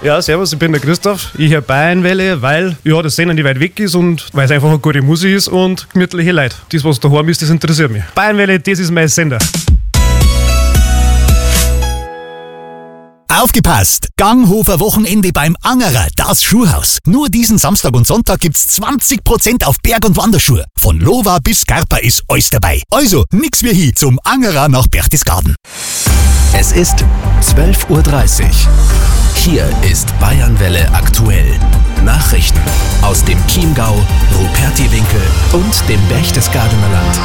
Ja, servus, ich bin der Christoph. Ich höre Bayernwelle, weil das Sender nicht weit weg ist und weil es einfach eine gute Musik ist und gemütliche Leute. Das, was daheim ist, das interessiert mich. Bayernwelle, das ist mein Sender. Aufgepasst! Ganghofer Wochenende beim Angerer, das Schuhhaus. Nur diesen Samstag und Sonntag gibt's 20% auf Berg- und Wanderschuhe. Von Lova bis Scarpa ist alles dabei. Also, nix mehr hin zum Angerer nach Berchtesgaden. Es ist 12:30 Uhr. Hier ist Bayernwelle aktuell. Nachrichten aus dem Chiemgau, Rupertiwinkel und dem Berchtesgadener Land.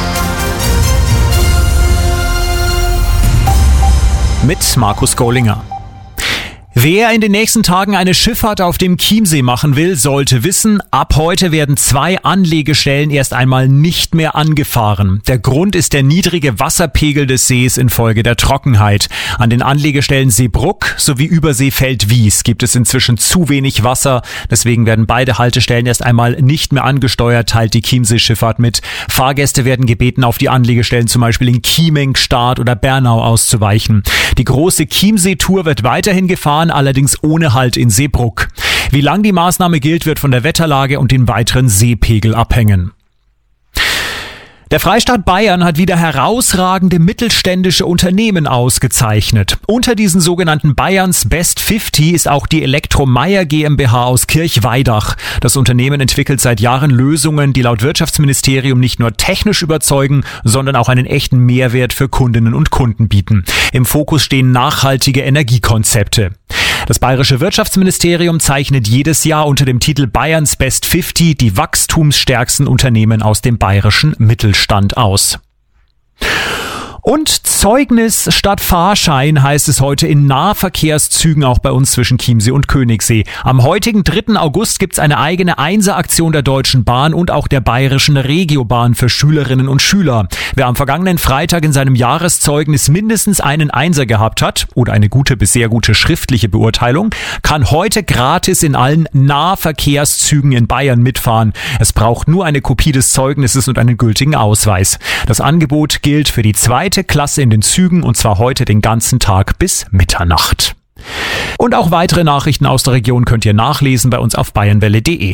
Mit Markus Gollinger. Wer in den nächsten Tagen eine Schifffahrt auf dem Chiemsee machen will, sollte wissen, ab heute werden 2 Anlegestellen erst einmal nicht mehr angefahren. Der Grund ist der niedrige Wasserpegel des Sees infolge der Trockenheit. An den Anlegestellen Seebruck sowie Überseefeld-Wies gibt es inzwischen zu wenig Wasser. Deswegen werden beide Haltestellen erst einmal nicht mehr angesteuert, teilt die Chiemsee-Schifffahrt mit. Fahrgäste werden gebeten, auf die Anlegestellen zum Beispiel in Chieming, Stad oder Bernau auszuweichen. Die große Chiemsee-Tour wird weiterhin gefahren, allerdings ohne Halt in Seebruck. Wie lang die Maßnahme gilt, wird von der Wetterlage und dem weiteren Seepegel abhängen. Der Freistaat Bayern hat wieder herausragende mittelständische Unternehmen ausgezeichnet. Unter diesen sogenannten Bayerns Best 50 ist auch die Elektromeyer GmbH aus Kirchweidach. Das Unternehmen entwickelt seit Jahren Lösungen, die laut Wirtschaftsministerium nicht nur technisch überzeugen, sondern auch einen echten Mehrwert für Kundinnen und Kunden bieten. Im Fokus stehen nachhaltige Energiekonzepte. Das bayerische Wirtschaftsministerium zeichnet jedes Jahr unter dem Titel Bayerns Best 50 die wachstumsstärksten Unternehmen aus dem bayerischen Mittelstand aus. Und Zeugnis statt Fahrschein heißt es heute in Nahverkehrszügen auch bei uns zwischen Chiemsee und Königssee. Am heutigen 3. August gibt's eine eigene Einser-Aktion der Deutschen Bahn und auch der bayerischen Regiobahn für Schülerinnen und Schüler. Wer am vergangenen Freitag in seinem Jahreszeugnis mindestens einen Einser gehabt hat oder eine gute bis sehr gute schriftliche Beurteilung, kann heute gratis in allen Nahverkehrszügen in Bayern mitfahren. Es braucht nur eine Kopie des Zeugnisses und einen gültigen Ausweis. Das Angebot gilt für die 2. Klasse in den Zügen und zwar heute den ganzen Tag bis Mitternacht. Und auch weitere Nachrichten aus der Region könnt ihr nachlesen bei uns auf bayernwelle.de.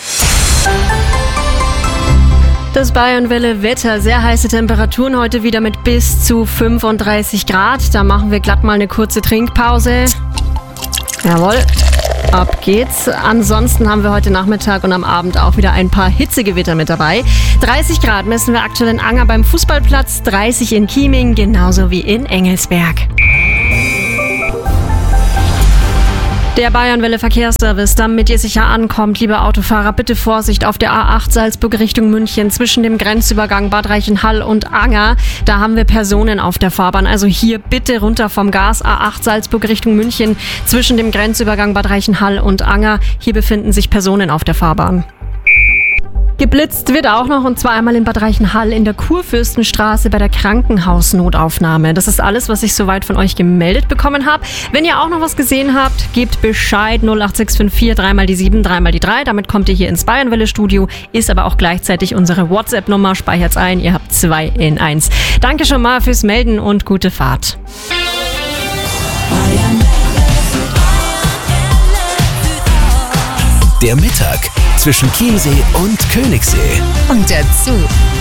Das Bayernwelle-Wetter, sehr heiße Temperaturen heute wieder mit bis zu 35 Grad. Da machen wir glatt mal eine kurze Trinkpause. Jawohl, ab geht's. Ansonsten haben wir heute Nachmittag und am Abend auch wieder ein paar Hitzegewitter mit dabei. 30 Grad messen wir aktuell in Anger beim Fußballplatz, 30 in Chieming, genauso wie in Engelsberg. Der Bayernwelle Verkehrsservice, damit ihr sicher ankommt, liebe Autofahrer, bitte Vorsicht auf der A8 Salzburg Richtung München zwischen dem Grenzübergang Bad Reichenhall und Anger. Da haben wir Personen auf der Fahrbahn, also hier bitte runter vom Gas. A8 Salzburg Richtung München zwischen dem Grenzübergang Bad Reichenhall und Anger. Hier befinden sich Personen auf der Fahrbahn. Geblitzt wird auch noch, und zwar einmal in Bad Reichenhall in der Kurfürstenstraße bei der Krankenhausnotaufnahme. Das ist alles, was ich soweit von euch gemeldet bekommen habe. Wenn ihr auch noch was gesehen habt, gebt Bescheid. 08654 3 die 7 3 die 3. Damit kommt ihr hier ins Bayernwelle-Studio. Ist aber auch gleichzeitig unsere WhatsApp-Nummer. Speichert's ein. Ihr habt 2 in 1. Danke schon mal fürs Melden und gute Fahrt. Der Mittag zwischen Chiemsee und Königssee. Und dazu